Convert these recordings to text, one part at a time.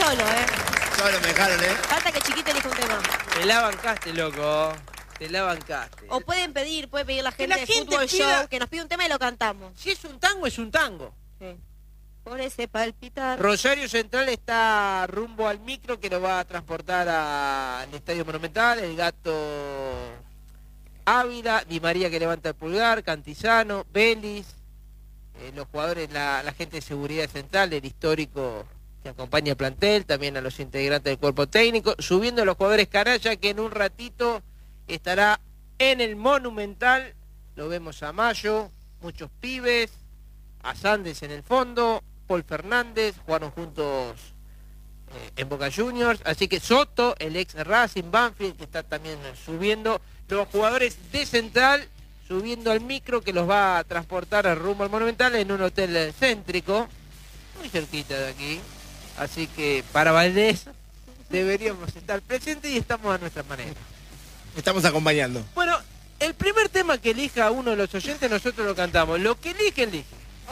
solo, Solo me dejaron, Falta que Chiquito elija un tema. Te la bancaste, loco. Te la bancaste. O puede pedir la gente la de gente Fútbol pida- Show que nos pide un tema y lo cantamos. Si es un tango, es un tango. Sí. Por ese palpitar. Rosario Central está rumbo al micro que lo va a transportar al Estadio Monumental. El Gato Ávila, Di María que levanta el pulgar, Cantizano, Vélez, los jugadores, la gente de seguridad central, el histórico que acompaña al plantel, también a los integrantes del cuerpo técnico, subiendo a los jugadores canalla que en un ratito estará en el Monumental. Lo vemos a Mayo, muchos pibes, a Sandes en el fondo, Paul Fernández, jugaron juntos en Boca Juniors, así que Soto, el ex Racing, Banfield, que está también subiendo, los jugadores de Central subiendo al micro que los va a transportar al rumbo al Monumental en un hotel céntrico, muy cerquita de aquí, así que para Valdés deberíamos estar presentes y estamos a nuestra manera. Estamos acompañando. Bueno, el primer tema que elija uno de los oyentes nosotros lo cantamos, lo que elige, elige.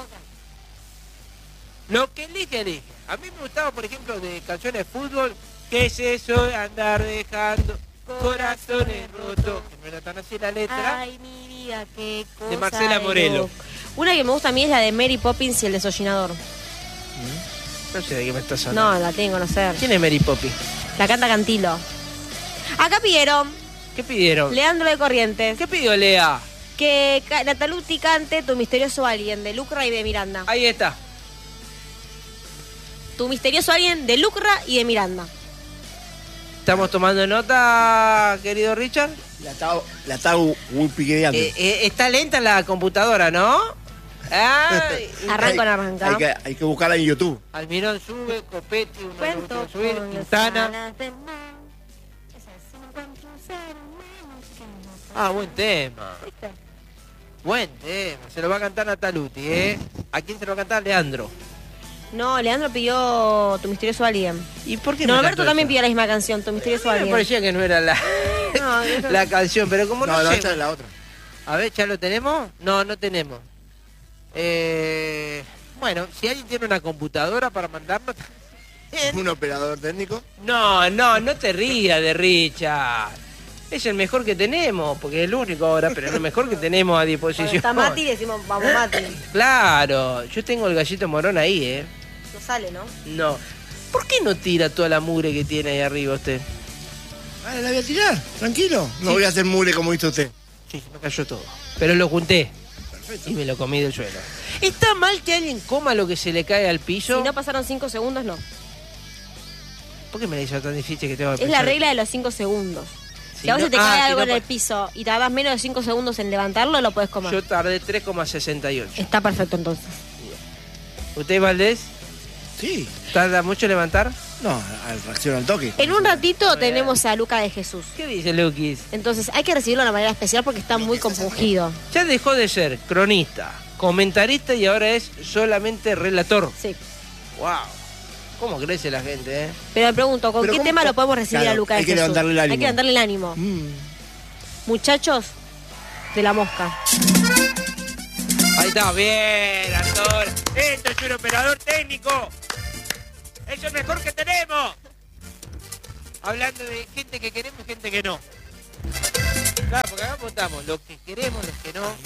Lo que elige, elige. A mí me gustaba, por ejemplo, de canciones de fútbol, ¿qué es eso de andar dejando corazones rotos? Que no era tan así la letra. Ay, mi vida, qué cosa. De Marcela Morelo. loco. Una que me gusta a mí es la de Mary Poppins y el desollinador. No sé de qué me estás hablando. No, la tengo, no sé. ¿Quién es Mary Poppins? La canta Cantilo. Acá pidieron, ¿Qué pidieron? Leandro de Corrientes, ¿Qué pidió Lea? que Nataluti cante Tu misterioso alguien de Lucra y de Miranda. Ahí está. Tu misterioso alguien de Lucra y de Miranda. ¿Estamos tomando nota, querido Richard? La está muy piqueando. Está lenta la computadora, ¿no? Ay, Arranca. Hay que buscarla en YouTube. Almirón sube, Copetti, uno le Cuento gusta subir, con las Quintana. alas de mar. Esas son encuentros ser humanos que no Ah, buen tema. ¿Viste? Buen tema. Se lo va a cantar Nataluti, ¿eh? ¿A quién se lo va a cantar? Leandro. No, Leandro pidió Tu misterioso alguien. ¿Y por qué No, me Alberto cantó también eso? pidió la misma canción, Tu misterioso Me alguien. parecía que no era la, No, yo creo la que- canción, pero como no, No, sé. esta es la otra. A ver, ¿ya lo tenemos? No, no tenemos. Bueno, si alguien tiene una computadora para mandarnos... Un operador técnico. No te rías de Richard. Es el mejor que tenemos, porque es el único ahora, pero es lo mejor que tenemos a Cuando disposición. está Mati decimos, vamos Mati. Claro, yo tengo el gallito morón ahí, ¿eh? No sale, ¿no? No. ¿Por qué no tira toda la mugre que tiene ahí arriba usted? Vale, la voy a tirar, tranquilo. No voy a hacer mugre como hizo usted. Sí, me cayó todo. Pero lo junté Perfecto. y me lo comí del suelo. ¿Está mal que alguien coma lo que se le cae al piso? Si no pasaron 5 segundos, no. ¿Por qué me la hizo tan difícil que tengo que Es la pensar? regla de los 5 segundos. Si a vos no- se te cae si algo no en el pa- piso y tardás menos de 5 segundos en levantarlo, lo podés comer. Yo tardé 3,68. Está perfecto entonces. ¿Usted, Valdés, Sí. tarda mucho en levantar? No, reacciona al toque. En un ratito tenemos a Luca de Jesús. ¿Qué dice Lukis? Entonces hay que recibirlo de una manera especial porque está muy compungido. Ya dejó de ser cronista, comentarista y ahora es solamente relator. Sí. ¡Wow! ¿Cómo crece la gente, eh? Pero me pregunto, ¿con Pero qué ¿cómo- tema lo podemos recibir Claro, a Luca de hay que Jesús? levantarle el ánimo. Hay que levantarle el ánimo. Muchachos de la mosca. Ahí está, bien, Artur. Esto es un operador técnico. Es el mejor que tenemos. Hablando de gente que queremos y gente que no. Claro, porque acá votamos los que queremos, los que no.